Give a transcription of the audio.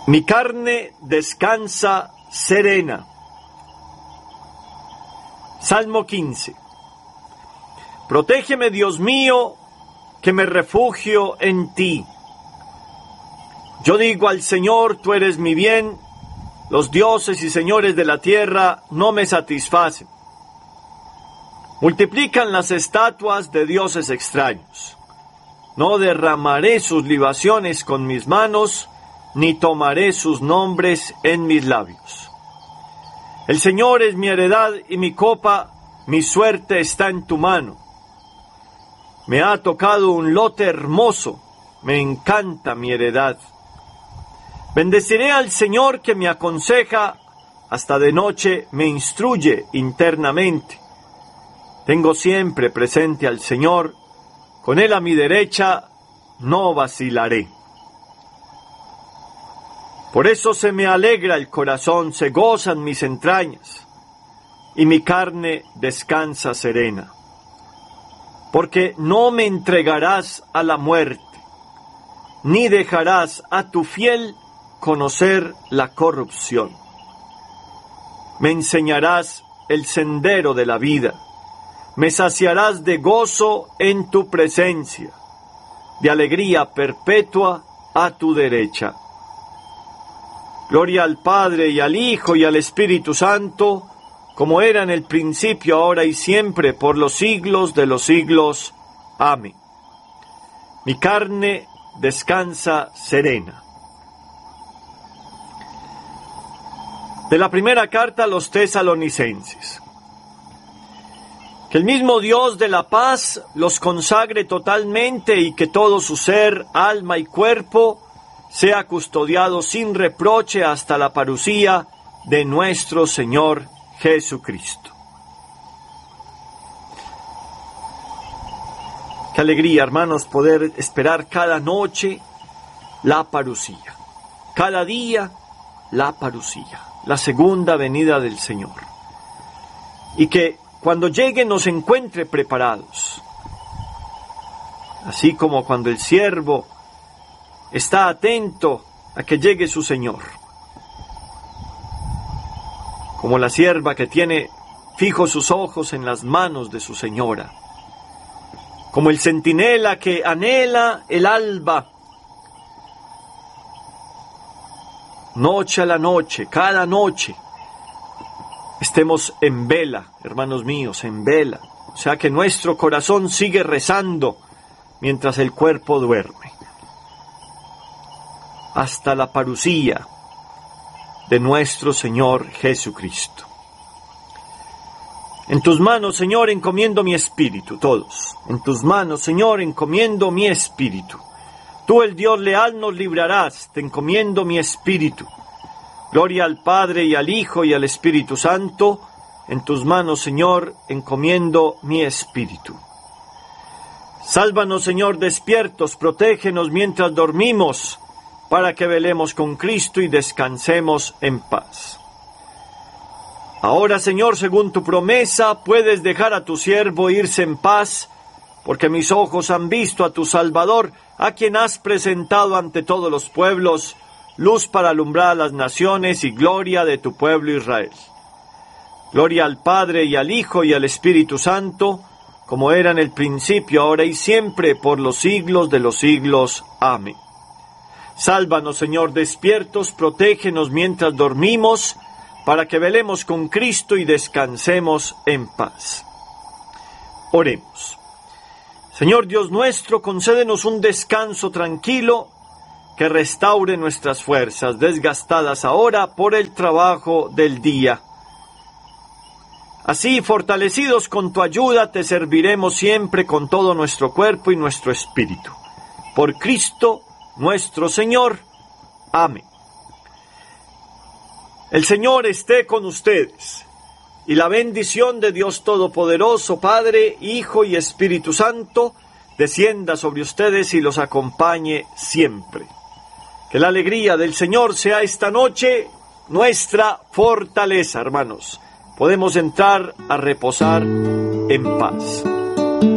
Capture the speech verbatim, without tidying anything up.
Mi carne descansa serena. Salmo quince. Protégeme, Dios mío, que me refugio en ti. Yo digo al Señor, tú eres mi bien. Los dioses y señores de la tierra no me satisfacen. Multiplican las estatuas de dioses extraños. No derramaré sus libaciones con mis manos, ni tomaré sus nombres en mis labios. El Señor es mi heredad y mi copa, mi suerte está en tu mano. Me ha tocado un lote hermoso, me encanta mi heredad. Bendeciré al Señor que me aconseja, hasta de noche me instruye internamente. Tengo siempre presente al Señor, con Él a mi derecha no vacilaré. Por eso se me alegra el corazón, se gozan mis entrañas, y mi carne descansa serena. Porque no me entregarás a la muerte, ni dejarás a tu fiel conocer la corrupción. Me enseñarás el sendero de la vida, me saciarás de gozo en tu presencia, de alegría perpetua a tu derecha. Gloria al Padre, y al Hijo, y al Espíritu Santo, como era en el principio, ahora y siempre, por los siglos de los siglos. Amén. Mi carne descansa serena. De la primera carta a los Tesalonicenses. Que el mismo Dios de la paz los consagre totalmente y que todo su ser, alma y cuerpo sea custodiado sin reproche hasta la parucía de nuestro Señor Jesucristo. Qué alegría, hermanos, poder esperar cada noche la parucía, cada día la parucía, la segunda venida del Señor. Y que cuando llegue nos encuentre preparados, así como cuando el siervo está atento a que llegue su Señor, como la sierva que tiene fijos sus ojos en las manos de su señora, como el centinela que anhela el alba, noche a la noche, cada noche, estemos en vela, hermanos míos, en vela, o sea que nuestro corazón sigue rezando mientras el cuerpo duerme, hasta la parucía de nuestro Señor Jesucristo. En tus manos, Señor, encomiendo mi espíritu, todos. En tus manos, Señor, encomiendo mi espíritu. Tú, el Dios leal, nos librarás, te encomiendo mi espíritu. Gloria al Padre, y al Hijo, y al Espíritu Santo. En tus manos, Señor, encomiendo mi espíritu. Sálvanos, Señor, despiertos, protégenos mientras dormimos, para que velemos con Cristo y descansemos en paz. Ahora, Señor, según tu promesa, puedes dejar a tu siervo irse en paz, porque mis ojos han visto a tu Salvador, a quien has presentado ante todos los pueblos, luz para alumbrar a las naciones y gloria de tu pueblo Israel. Gloria al Padre, y al Hijo, y al Espíritu Santo, como era en el principio, ahora y siempre, por los siglos de los siglos. Amén. Sálvanos, Señor, despiertos, protégenos mientras dormimos, para que velemos con Cristo y descansemos en paz. Oremos. Señor Dios nuestro, concédenos un descanso tranquilo, que restaure nuestras fuerzas, desgastadas ahora por el trabajo del día. Así, fortalecidos con tu ayuda, te serviremos siempre con todo nuestro cuerpo y nuestro espíritu. Por Cristo nuestro Señor. Amén. El Señor esté con ustedes, y la bendición de Dios Todopoderoso, Padre, Hijo y Espíritu Santo, descienda sobre ustedes y los acompañe siempre. Que la alegría del Señor sea esta noche nuestra fortaleza, hermanos. Podemos entrar a reposar en paz.